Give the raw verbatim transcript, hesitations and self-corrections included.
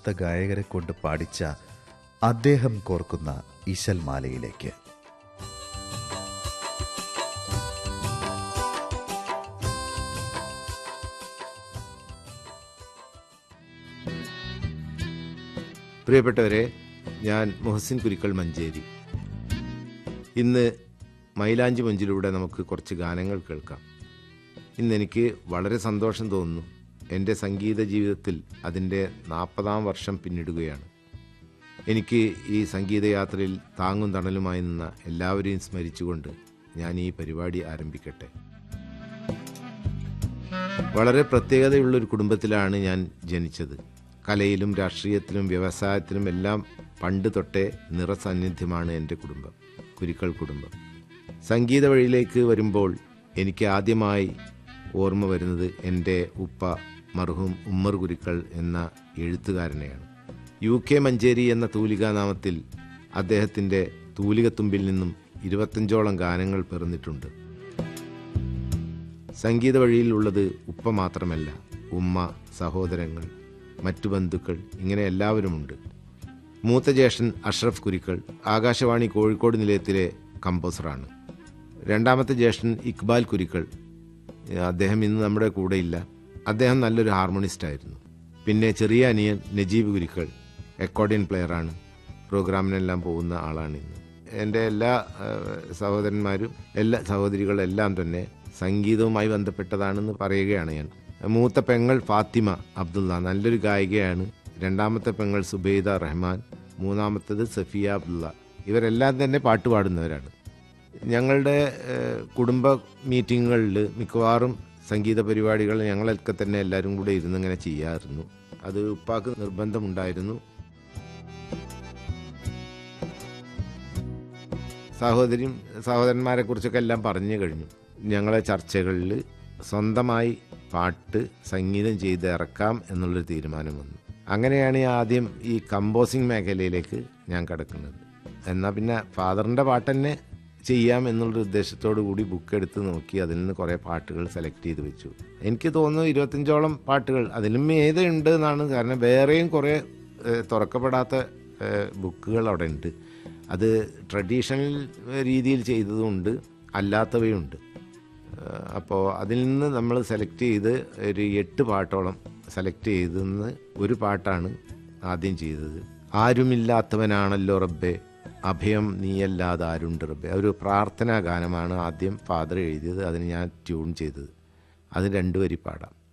സമസ്ത ഗായകരെ കൊണ്ട് പാടിച്ച അദ്ദേഹം കോർക്കുന്ന ഇശൽമാലയിലേക്ക്. പ്രിയപ്പെട്ടവരെ, ഞാൻ മുഹസിൻ കുരിക്കൾ മഞ്ചേരി. ഇന്ന് മൈലാഞ്ചി മഞ്ചിലൂടെ നമുക്ക് കുറച്ച് ഗാനങ്ങൾ കേൾക്കാം. ഇന്നെനിക്ക് വളരെ സന്തോഷം തോന്നുന്നു. എൻ്റെ സംഗീത ജീവിതത്തിൽ അതിൻ്റെ നാൽപ്പതാം വർഷം പിന്നിടുകയാണ്. എനിക്ക് ഈ സംഗീതയാത്രയിൽ താങ്ങും തണലുമായി നിന്ന എല്ലാവരെയും സ്മരിച്ചുകൊണ്ട് ഞാൻ ഈ പരിപാടി ആരംഭിക്കട്ടെ. വളരെ പ്രത്യേകതയുള്ളൊരു കുടുംബത്തിലാണ് ഞാൻ ജനിച്ചത്. കലയിലും രാഷ്ട്രീയത്തിലും വ്യവസായത്തിലും എല്ലാം പണ്ട് തൊട്ടേ നിറസാന്നിധ്യമാണ് എൻ്റെ കുടുംബം, കുരിക്കൾ കുടുംബം. സംഗീത വഴിയിലേക്ക് വരുമ്പോൾ എനിക്ക് ആദ്യമായി ഓർമ്മ വരുന്നത് എൻ്റെ ഉപ്പ മർഹൂം ഉമ്മർ കുരിക്കൾ എന്ന എഴുത്തുകാരനെയാണ്. യു കെ മഞ്ചേരി എന്ന തൂലികാനാമത്തിൽ അദ്ദേഹത്തിൻ്റെ തൂലികത്തുമ്പിൽ നിന്നും ഇരുപത്തഞ്ചോളം ഗാനങ്ങൾ പിറന്നിട്ടുണ്ട്. സംഗീത വഴിയിലുള്ളത് ഉപ്പ മാത്രമല്ല, ഉമ്മ, സഹോദരങ്ങൾ, മറ്റു ബന്ധുക്കൾ, ഇങ്ങനെ എല്ലാവരുമുണ്ട്. മൂത്ത ജ്യേഷ്ഠൻ അഷ്റഫ് കുരിക്കൾ ആകാശവാണി കോഴിക്കോട് നിലയത്തിലെ കമ്പോസറാണ്. രണ്ടാമത്തെ ജ്യേഷ്ഠൻ ഇക്ബാൽ കുരിക്കൾ, അദ്ദേഹം ഇന്ന് നമ്മുടെ കൂടെയില്ല. അദ്ദേഹം നല്ലൊരു ഹാർമോണിസ്റ്റായിരുന്നു. പിന്നെ ചെറിയ അനിയൻ നജീബ് കുരിക്കൾ അക്കോർഡിയൻ പ്ലെയറാണ്, പ്രോഗ്രാമിനെല്ലാം പോകുന്ന ആളാണ് ഇന്ന്. എൻ്റെ എല്ലാ സഹോദരന്മാരും എല്ലാ സഹോദരികളെല്ലാം തന്നെ സംഗീതവുമായി ബന്ധപ്പെട്ടതാണെന്ന് പറയുകയാണ് ഞാൻ. മൂത്ത പെങ്ങൾ ഫാത്തിമ അബ്ദുള്ള നല്ലൊരു ഗായികയാണ്. രണ്ടാമത്തെ പെങ്ങൾ സുബൈദ റഹ്മാൻ, മൂന്നാമത്തേത് സഫിയ അബ്ദുള്ള. ഇവരെല്ലാം തന്നെ പാട്ട് പാടുന്നവരാണ്. ഞങ്ങളുടെ കുടുംബ മീറ്റിങ്ങുകളിൽ മിക്കവാറും സംഗീത പരിപാടികൾ ഞങ്ങളൊക്കെ തന്നെ എല്ലാവരും കൂടെ ഇരുന്നിങ്ങനെ ചെയ്യാറുന്നു. അത് ഉപ്പാക്ക് നിർബന്ധമുണ്ടായിരുന്നു. സഹോദരിയും സഹോദരന്മാരെ കുറിച്ചൊക്കെ എല്ലാം പറഞ്ഞു കഴിഞ്ഞു. ഞങ്ങളെ ചർച്ചകളിൽ സ്വന്തമായി പാട്ട് സംഗീതം ചെയ്ത് ഇറക്കാം എന്നുള്ളൊരു തീരുമാനം വന്നു. അങ്ങനെയാണ് ആദ്യം ഈ കമ്പോസിങ് മേഖലയിലേക്ക് ഞാൻ കിടക്കുന്നത്. എന്നാൽ പിന്നെ ഫാദറിൻ്റെ പാട്ട് തന്നെ ചെയ്യാം എന്നുള്ളൊരു ഉദ്ദേശത്തോടു കൂടി ബുക്ക് എടുത്ത് നോക്കി അതിൽ നിന്ന് കുറേ പാട്ടുകൾ സെലക്ട് ചെയ്ത് വെച്ചു. എനിക്ക് തോന്നുന്നു ഇരുപത്തഞ്ചോളം പാട്ടുകൾ അതിലും ഏതുണ്ട് എന്നാണ്. കാരണം വേറെയും കുറേ തുറക്കപ്പെടാത്ത ബുക്കുകൾ അവിടെ ഉണ്ട്. അത് ട്രഡീഷണൽ രീതിയിൽ ചെയ്തതുമുണ്ട്, അല്ലാത്തവയുണ്ട്. അപ്പോൾ അതിൽ നിന്ന് നമ്മൾ സെലക്ട് ചെയ്ത് ഒരു എട്ട് പാട്ടോളം സെലക്ട് ചെയ്തെന്ന് ഒരു പാട്ടാണ് ആദ്യം ചെയ്തത്. ആരുമില്ലാത്തവനാണല്ലോ റബ്ബേ, അഭയം നീയല്ലാതെ ആരുണ്ട് റബ്ബേ. ഒരു പ്രാർത്ഥനാ ഗാനമാണ് ആദ്യം ഫാദർ എഴുതിയത്. അതിന് ഞാൻ ട്യൂൺ ചെയ്തത്. അത് രണ്ടു വരി പാടാം.